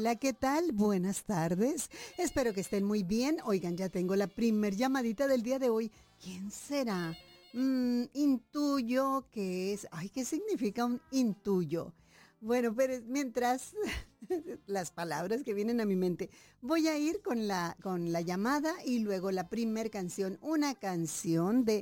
Hola, ¿qué tal? Buenas tardes. Espero que estén muy bien. Oigan, ya tengo la primer llamadita del día de hoy. ¿Quién será? Intuyo que es... Ay, ¿qué significa un intuyo? Bueno, pero mientras las palabras que vienen a mi mente, voy a ir con la llamada y luego la primer canción, una canción de...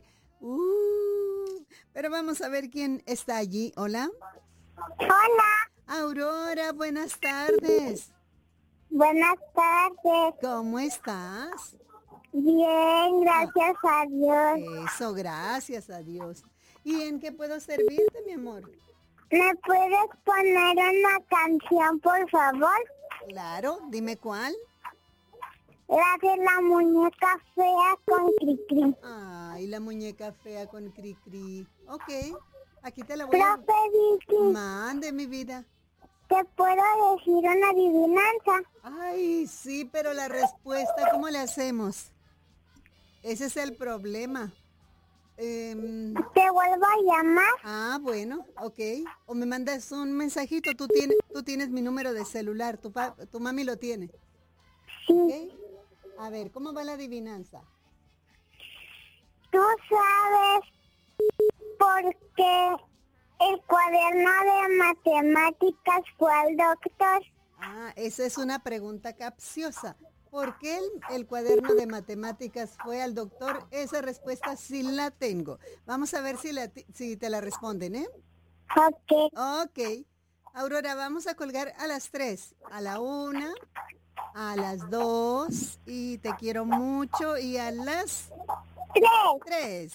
pero vamos a ver quién está allí. Hola. Hola, Aurora, buenas tardes. buenas tardes. ¿Cómo estás? Bien, gracias a Dios. Eso, gracias a Dios. ¿Y en qué puedo servirte, mi amor? ¿Me puedes poner una canción, por favor? Claro, dime cuál. La de la muñeca fea con Cricri. Ay, la muñeca fea con Cricri. Ok, aquí te la voy a... Profe Vicky, Mande, mi vida. ¿te puedo decir una adivinanza? Ay, sí, pero la respuesta, ¿cómo le hacemos? Ese es el problema. ¿Te vuelvo a llamar? Bueno, ok. O me mandas un mensajito, tú tienes mi número de celular, tu mami lo tiene. Sí. ¿Ok? A ver, ¿cómo va la adivinanza? ¿Tú sabes por qué el cuaderno de matemáticas fue al doctor? Esa es una pregunta capciosa. ¿Por qué el cuaderno de matemáticas fue al doctor? Esa respuesta sí la tengo. Vamos a ver si te la responden, ¿eh? Ok. Ok. Aurora, vamos a colgar a las 3, a la 1, a las 2, y te quiero mucho, y a las 3.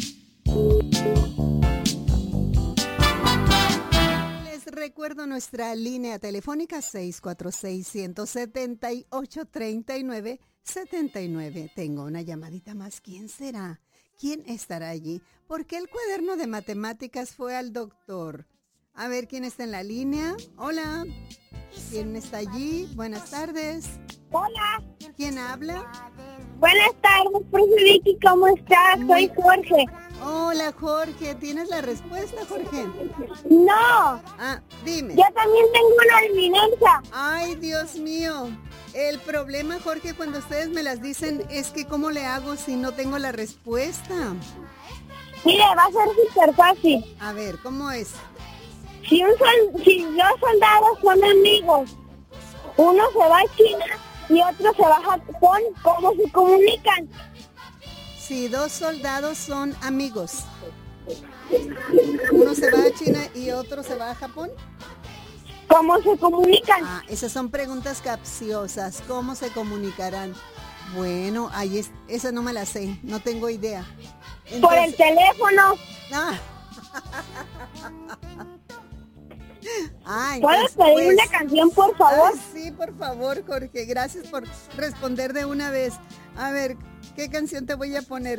Les recuerdo nuestra línea telefónica 646-178-3979. Tengo una llamadita más. ¿Quién será? ¿Quién estará allí? ¿Por qué el cuaderno de matemáticas fue al doctor? A ver, ¿quién está en la línea? Hola. ¿Quién está allí? Buenas tardes. Hola. ¿Quién habla? Buenas tardes, profe Vicky, ¿cómo estás? Soy Jorge. Hola, Jorge. ¿Tienes la respuesta, Jorge? No, Dime. yo también tengo una adivinanza. Ay, Dios mío. El problema, Jorge, cuando ustedes me las dicen es que ¿cómo le hago si no tengo la respuesta? Mire, va a ser súper fácil. A ver, ¿cómo es? Si dos soldados son amigos, uno se va a China y otro se va a Japón, ¿cómo se comunican? Si dos soldados son amigos, uno se va a China y otro se va a Japón. ¿Cómo se comunican? Esas son preguntas capciosas. ¿Cómo se comunicarán? Bueno, esa no me la sé, no tengo idea. Entonces, por el teléfono. ¿Puedes pedir una canción, por favor? Sí, por favor, Jorge. Gracias por responder de una vez. A ver, ¿qué canción te voy a poner?